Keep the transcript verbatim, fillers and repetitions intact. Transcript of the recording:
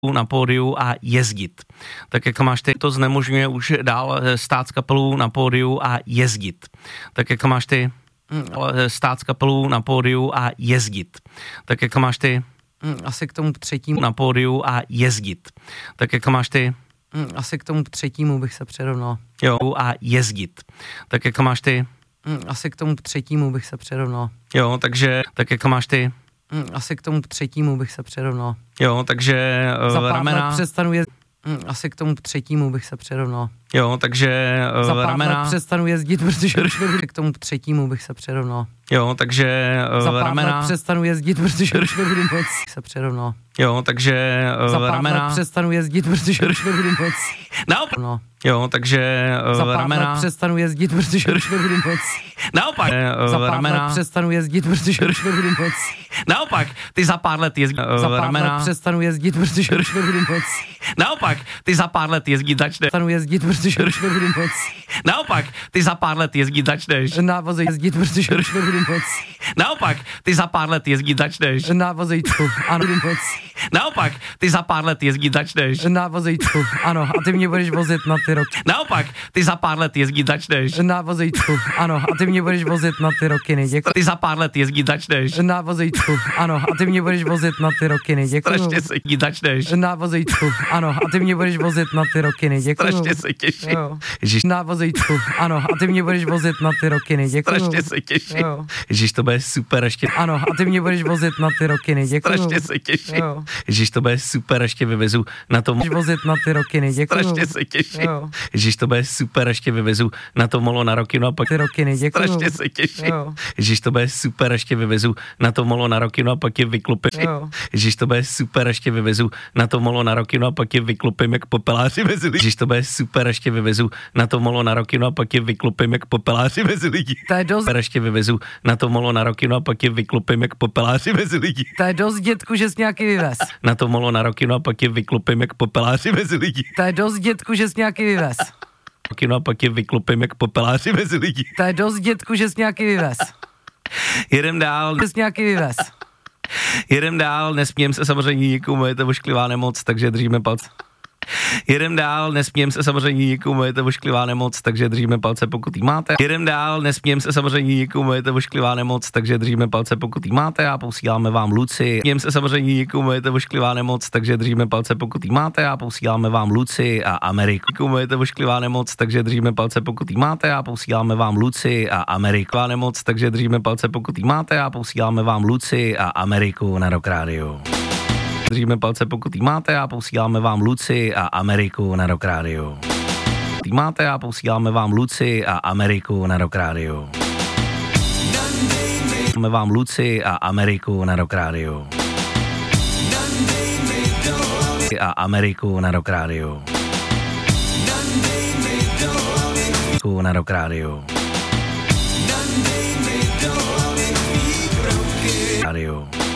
na pódiu a jezdit. Tak jak máš ty, to znemožňuje už dál stát s kapelou na pódiu a jezdit. Tak jak máš ty, stát s kapelou na pódiu a jezdit. Tak jak máš ty, asi k tomu třetímu na pódiu a jezdit. Tak jak máš ty, asi k tomu třetímu bych se přirovnal. Jo, a jezdit. Tak jak máš ty, asi k tomu třetímu bych se přirovnal. Jo, takže tak jak máš ty, asi k tomu třetímu bych se přirovnal. Jo, takže Za pár ramena let přestanu jezdit. Asi k tomu třetímu bych se přirovnal. Jo, takže Za pár ramena let přestanu jezdit, protože už nebudu. K tomu třetímu bych se přirovnal. Jo, takže Za pár ramena let přestanu jezdit, protože už nebudu moc se přirovnal. Jo, takže Za pár ramena let přestanu jezdit, protože už nebudu moc. Naopak. No. Jo, takže Za pár ramena let přestanu jezdit, protože už nebudu moc. Naopak. Za pár ramena let přestanu jezdit, protože už nebudu moc. Naopak. Ty za pár let jezdí Za pár ramena let přestanu jezdit, protože už nebudu moc. Naopak. Ty za pár let jezdí začne. Přestanu jezdit, protože už nebudu moc. Naopak. Ty za pár let jezdí začneš. Na voze jezdit, protože už nebudu moc. Naopak. Ty za pár let jezdí začneš. Na vozejčku, ano, budu moc. Naopak. Ty za pár let jezdí začneš. Na vozejčku, ano, a ty mě budeš vozit na ty roky. Naopak. Ty za pár let jezdí začneš. Na vozejčku, ano, a ty mě budeš vozit na ty rokiny, děkuji. Ty za pár let jezdí začneš. Na vozejčku, ano, a ty mě budeš vozit na ty rokiny, děkuji. Strašně se jí začneš. Na vozejčku, ano, a ty mě budeš vozit na ty rokiny, děkuji. Strašně se těším. Ježiš. Na vozejčku, ano, a ty mě budeš vozit na ty rokiny, děkuji. Strašně se těším. Jo. Ježiš, to bude super ještě. Ano, a ty mě budeš vozit na ty rokiny, děkuji. Strašně se těším. Jo. Ježiš, to bude super, ještě vyvezu na tom. Budeš vozit na ty rokiny, děkuji. Strašně se těším. Jo. Ježiš, to bude super, ještě vyvezu na to molo na Rokinu a pak. Ty rokiny, děkuji. Strašně se těším. Jo. Ježiš, to bude super, ještě vyvezu na to molo na Rokinu a pak je vyklupím. Jo. Ježiš, to bude super, ještě vyvezu na to molo na Rokinu a pak je vyklupím jak popeláři mezi lidi. Ježiš, to bude super, ještě vyvezu na to molo na Rokinu a pak je vyklupím jak popeláři mezi lidi. To je dost, Ještě vyvezu na to molo na Rokinu a pak je vyklupím jak popeláři mezi lidi. to je dost, dětku, že jsi nějaký vyvez. Na to molo na Rokinu a pak je vyklupím jak popeláři mezi lidi. To je dost, dětku, že jsi nějaký vyvez. Rokinu a pak je vyklupím jak popeláři mezi lidi. To je dost, dětku, že jsi nějaký vyvez. Jedem dál, Že jsi nějaký vyvez. jedem dál, nesmějem se samozřejmě nikomu, je to ošklivá nemoc, takže držíme palce. Jedem dál, nesmějem se samozřejmě nikomu, je to ošklivá nemoc, takže držíme palce, pokud jí máte. Jedem dál, nesmějem se samozřejmě nikomu, je to ošklivá nemoc, takže držíme palce, pokud jí máte a posíláme vám Luci. Nesmějem se samozřejmě nikomu, je to ošklivá nemoc, takže držíme palce, pokud jí máte a posíláme vám Luci a Ameriku. Nikomu je to ošklivá nemoc, takže držíme palce, pokud jí máte a posíláme vám Luci a Ameriku. Nemoc, takže držíme palce, pokud jí máte a posíláme vám Luci a Ameriku na Rock Radio. Držíme palce, pokud jí máte a posíláme vám Luci a Ameriku na Rock Radio. Jí máte a posíláme vám Luci a Ameriku na Rock Radio. Máme vám Luci a Ameriku na Rock Radio. A Ameriku na Rock Radio. Na Rock Radio. Radio.